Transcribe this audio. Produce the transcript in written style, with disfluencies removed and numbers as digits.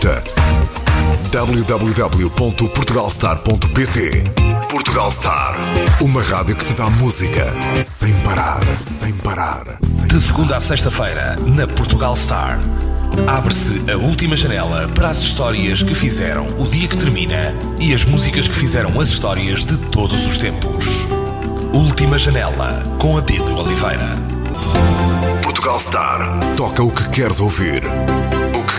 Visita www.portugalstar.pt. Portugal Star, uma rádio que te dá música sem parar, sem parar. De segunda a sexta-feira, na Portugal Star, abre-se a última janela para as histórias que fizeram o dia que termina e as músicas que fizeram as histórias de todos os tempos. Última janela, com Abílio Oliveira. Portugal Star, toca o que queres ouvir.